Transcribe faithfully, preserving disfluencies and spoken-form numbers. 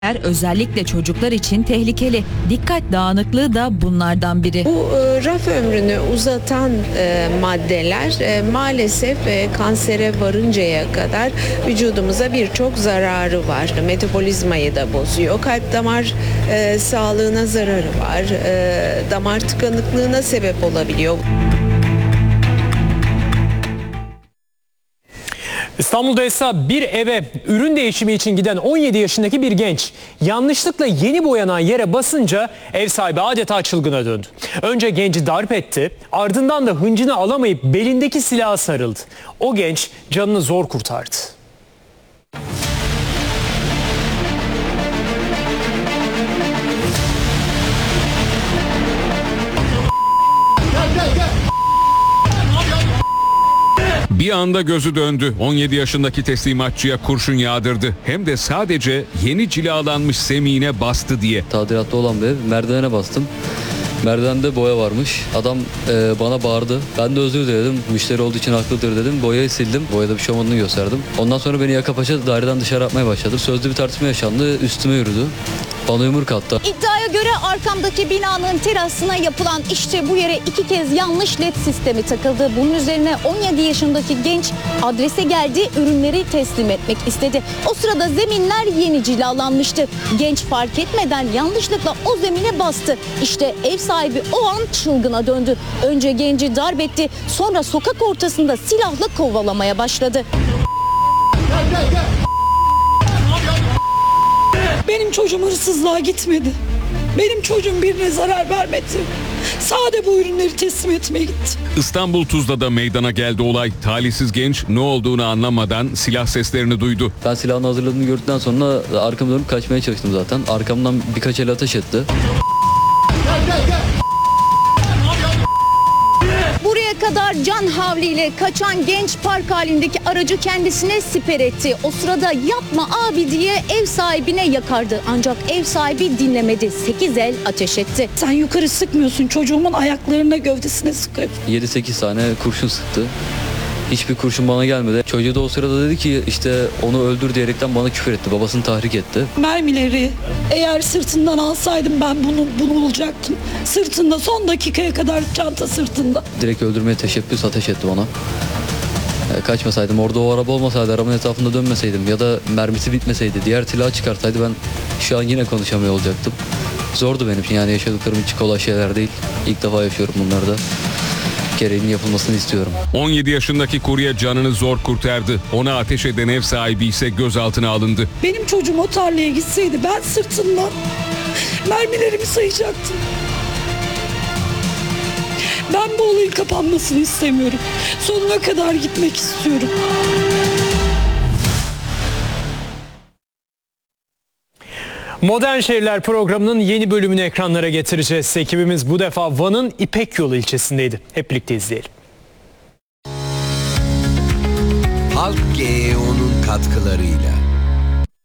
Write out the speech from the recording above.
Özellikle çocuklar için tehlikeli. Dikkat dağınıklığı da bunlardan biri. Bu e, raf ömrünü uzatan e, maddeler e, maalesef e, kansere varıncaya kadar vücudumuza birçok zararı var. Metabolizmayı da bozuyor. Kalp damar e, sağlığına zararı var. E, damar tıkanıklığına sebep olabiliyor. İstanbul'da ise bir eve ürün değişimi için giden on yedi yaşındaki bir genç yanlışlıkla yeni boyanan yere basınca ev sahibi adeta çılgına döndü. Önce genci darp etti, ardından da hıncını alamayıp belindeki silaha sarıldı. O genç canını zor kurtardı. Bir anda gözü döndü. on yedi yaşındaki teslimatçıya kurşun yağdırdı. Hem de sadece yeni cilalanmış zemine bastı diye. Tadilatlı olan bir ev. Merdivene bastım. Merdivende boya varmış. Adam e, bana bağırdı. Ben de özür diledim. Müşteri olduğu için haklıdır dedim. Boyayı sildim. Boyada bir şey olmadığını gösterdim. Ondan sonra beni yaka paça daireden dışarı atmaya başladı. Sözlü bir tartışma yaşandı. Üstüme yürüdü. Bana yumruk attı. İddiaya göre arkamdaki binanın terasına yapılan işte bu yere iki kez yanlış led sistemi takıldı. Bunun üzerine on yedi yaşındaki genç adrese geldi, ürünleri teslim etmek istedi. O sırada zeminler yeni cilalanmıştı. Genç fark etmeden yanlışlıkla o zemine bastı. İşte ev sahibi o an çılgına döndü. Önce genci darp etti, sonra sokak ortasında silahla kovalamaya başladı. Gel, gel, gel. Benim çocuğum hırsızlığa gitmedi. Benim çocuğum birine zarar vermedi. Sade bu ürünleri teslim etmeye gitti. İstanbul Tuzla'da meydana geldi olay. Talihsiz genç ne olduğunu anlamadan silah seslerini duydu. Ben silahını hazırladığını gördükten sonra arkamı dönüp kaçmaya çalıştım zaten. Arkamdan birkaç el ateş etti. Gel, gel, gel. Buraya kadar can havliyle kaçan genç park halindeki aracı kendisine siper etti. O sırada yapma abi diye ev sahibine yakardı. Ancak ev sahibi dinlemedi. sekiz el ateş etti. Sen yukarı sıkmıyorsun, çocuğumun ayaklarına, gövdesine sıkıyor. yedi sekiz tane kurşun sıktı. Hiçbir kurşun bana gelmedi. Çocuğu da o sırada dedi ki işte onu öldür diyerekten bana küfür etti. Babasını tahrik etti. Mermileri eğer sırtından alsaydım ben bunu, bunu bulacaktım. Sırtında son dakikaya kadar çanta sırtında. Direkt öldürmeye teşebbüs ateş etti bana. E, kaçmasaydım, orada o araba olmasaydı, arabanın etrafında dönmeseydim ya da mermisi bitmeseydi, diğer silahı çıkartsaydı ben şu an yine konuşamıyor olacaktım. Zordu benim için, yani yaşadıklarım hiç kolay şeyler değil. İlk defa yaşıyorum bunları da. Gereğinin yapılmasını istiyorum. on yedi yaşındaki kurye canını zor kurtardı. Ona ateş eden ev sahibi ise gözaltına alındı. Benim çocuğum o tarlaya gitseydi ben sırtından mermilerimi sayacaktım. Ben bu olayın kapanmasını istemiyorum. Sonuna kadar gitmek istiyorum. Modern Şehirler programının yeni bölümünü ekranlara getireceğiz. Ekibimiz bu defa Van'ın İpekyolu ilçesindeydi. Hep birlikte izleyelim. Halk G E O'nun katkılarıyla